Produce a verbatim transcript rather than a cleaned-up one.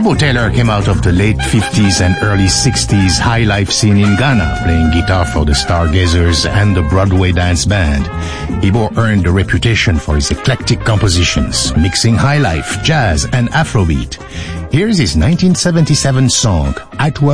Ibo Taylor came out of the late fifties and early sixties high life scene in Ghana, playing guitar for the Stargazers and the Broadway Dance Band. Ibo earned a reputation for his eclectic compositions, mixing high life, jazz, and Afrobeat. Here's his nineteen seventy-seven song, At